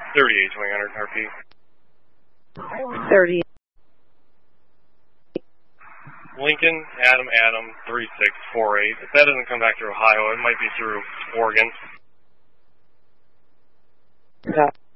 38, 2000 RP. 30. Lincoln, Adam, 3648. If that doesn't come back through Ohio, it might be through Oregon. Got